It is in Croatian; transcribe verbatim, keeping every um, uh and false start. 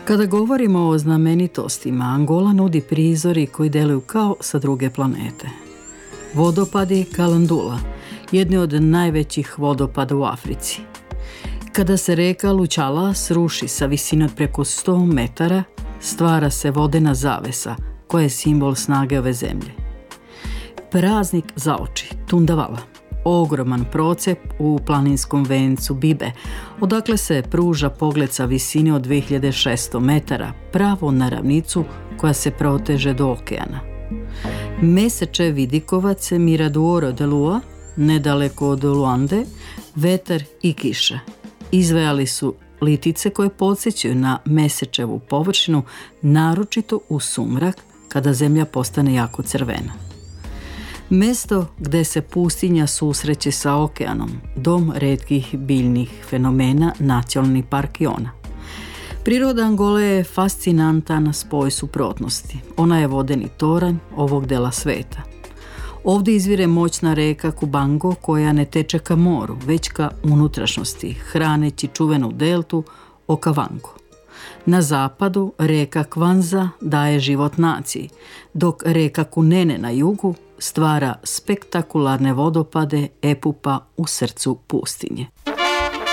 Kada govorimo o znamenitostima, Angola nudi prizori koji deluju kao sa druge planete. Vodopadi Kalandula, jedni od najvećih vodopada u Africi. Kada se reka Lučala sruši sa visine od preko sto metara, stvara se vodena zavesa koja je simbol snage ove zemlje. Praznik za oči, Tundavala, ogroman procep u planinskom vencu Bibe, odakle se pruža pogled sa visine od dve hiljade šesto metara pravo na ravnicu koja se proteže do okeana. Meseče vidikovac Miraduoro de Lua, nedaleko od Luande, vetar i kiša. Izvejali su litice koje podsjećaju na mesečevu površinu, naročito u sumrak kada zemlja postane jako crvena. Mesto gde se pustinja susreće sa okeanom, dom retkih biljnih fenomena, nacionalni park Iona. Priroda Angole je fascinantan spoj suprotnosti. Ona je vodeni toranj ovog dela sveta. Ovdje izvire moćna reka Kubango koja ne teče ka moru, već ka unutrašnjosti, hraneći čuvenu deltu Okavango. Na zapadu reka Kwanza daje život naciji, dok reka Kunene na jugu stvara spektakularne vodopade Epupa u srcu pustinje.